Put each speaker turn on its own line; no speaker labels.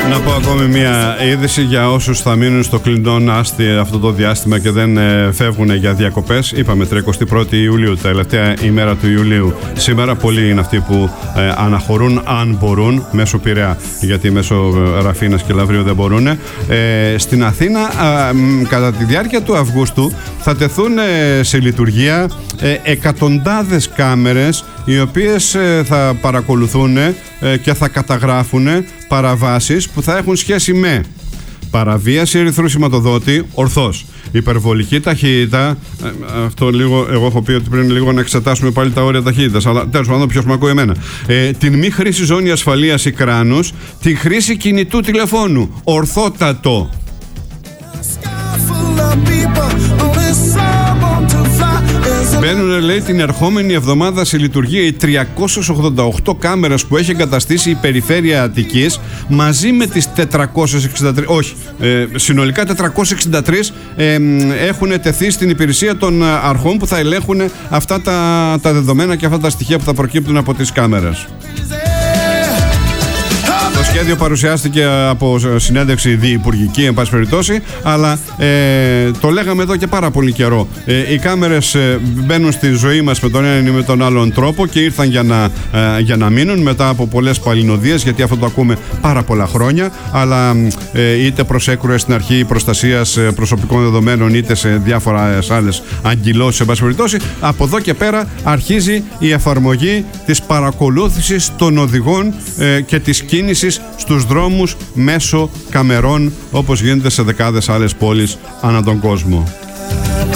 Να πω ακόμη μια είδηση για όσους θα μείνουν στο κλεινόν άστι αυτό το διάστημα και δεν φεύγουν για διακοπές. Είπαμε 31η Ιουλίου, τελευταία ημέρα του Ιουλίου. Σήμερα πολλοί είναι αυτοί που αναχωρούν, αν μπορούν, μέσω Πειραιά, γιατί μέσω Ραφίνας και Λαυρίου δεν μπορούν. Στην Αθήνα, κατά τη διάρκεια του Αυγούστου, θα τεθούν σε λειτουργία εκατοντάδες κάμερες, οι οποίες θα παρακολουθούν και θα καταγράφουν παραβάσεις που θα έχουν σχέση με παραβίαση ερυθρού σηματοδότη, ορθώς, υπερβολική ταχύτητα. Αυτό λίγο, εγώ έχω πει ότι πριν λίγο να εξετάσουμε πάλι τα όρια ταχύτητας, αλλά τέλος πάντων ποιος με ακούει εμένα. Την μη χρήση ζώνη ασφαλείας ή κράνους, τη χρήση κινητού τηλεφώνου, ορθότατο. Μπαίνουν, λέει, την ερχόμενη εβδομάδα σε λειτουργία οι 388 κάμερες που έχει εγκαταστήσει η Περιφέρεια Αττικής, μαζί με τις 463, όχι, συνολικά 463 έχουν τεθεί στην υπηρεσία των αρχών που θα ελέγχουν αυτά τα δεδομένα και αυτά τα στοιχεία που θα προκύπτουν από τις κάμερες. Το σχέδιο παρουσιάστηκε από συνέντευξη διυπουργική, εν πάση περιπτώσει, αλλά το λέγαμε εδώ και πάρα πολύ καιρό. Οι κάμερες μπαίνουν στη ζωή μας με τον έναν ή με τον άλλον τρόπο και ήρθαν για να μείνουν μετά από πολλές παλινοδίες, γιατί αυτό το ακούμε πάρα πολλά χρόνια, αλλά είτε προς έκρουες στην αρχή προστασίας προσωπικών δεδομένων, είτε σε διάφορες άλλες αγκυλώσεις, εν πάση περιπτώσει, από εδώ και πέρα αρχίζει η εφαρμογή της παρακολούθησης των οδηγών και της κίνησης στους δρόμους μέσω καμερών, όπως γίνεται σε δεκάδες άλλες πόλεις ανά τον κόσμο.